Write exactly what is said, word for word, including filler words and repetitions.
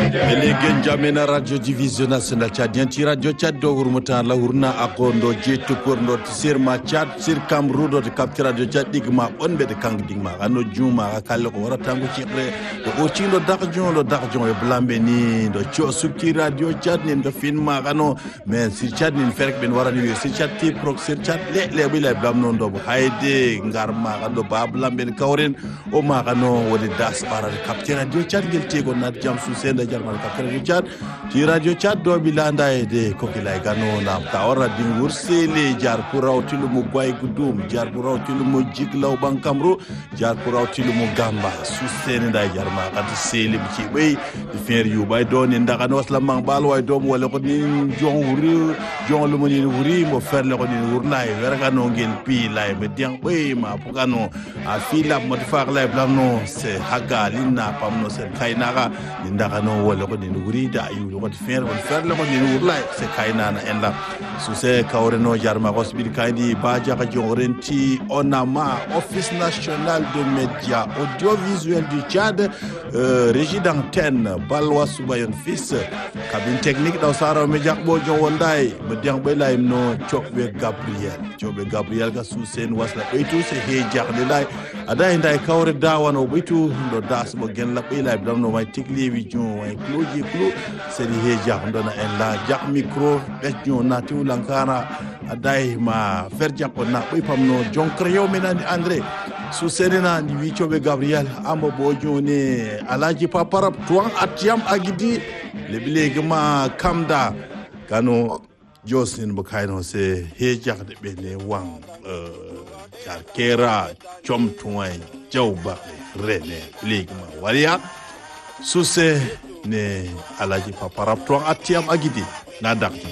Mele genjamena radio division national Tchadien ti radio Tchad do hurmutan la hurna akondo jetu korno sirma Tchad sir kamrudo de capture radio Tchad digma onbe de kang digma ano juma kala ko wara tangu chikre do o chindo dakjon do dakjon e blambe ni do chosuki radio Tchad ni do finma kano men sir Tchad ni ferk ben wara ni sir Tchad ti prox sir Tchad le le bi la blam non do hayde ngarma kando ba blambe kawren o ma kano wodi das para capture radio Tchad gel tego na jam su senda jarmal capture radio Tchad ti radio Tchad do bilanda e de kokilay gano na ta ora din wursele jar kuraw tilu mu gway gudum jar kuraw tilu mu jiglaw bankamro jar kuraw tilu mu gamba su senda jarma kat selim ci bay di fer yu bay do ni ndaka no wasla mang bal way dom wala ko ni jon wuri jon lu mo ni wuri mo fer le ko ni wurnay werga no ngel pi lay be diang bay ma pugano a fila mo di fak lay blam no se haga linna pam no se kaynaka ni ndaka no wala ko ni wuri da yu ko di fer ko fer le ko ni wurlay se kaynana enda su se kawreno jarma hospital kaydi baja ka jorenti onama office national de médias audiovisuels du Tchad euh, régie d'antenne balwa subayon fils cabine technique daw saro media bo jon wonday be diang be lay no chokbe Gabriel chokbe Gabriel ga su sen wasla beytu se he jaxle lay ada nday kawre dawano beytu do das mo gen la be lay dam no may tikli wi jon way kloji klo se he jax ndona en la jax micro besjon nati lankana adai ma ferjako na boy pamno jon kreyo menani André su senena ni wichobe Gabriel amo bojo ne alaji paparap tuan atiam agidi lebilege ma kamda kanu josin bakaino se hejak de bene wang euh jarkera chom tuan jawba rene lege ma waria su se ne alaji paparap tuan atiam agidi na dak